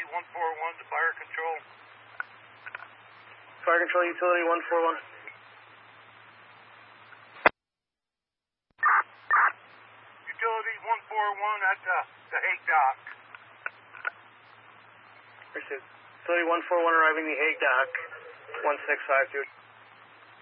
141 to fire control. Fire control, utility 141. Utility 141 at the Hague dock. Pursuit. Utility 141 arriving the Hague dock. 1652.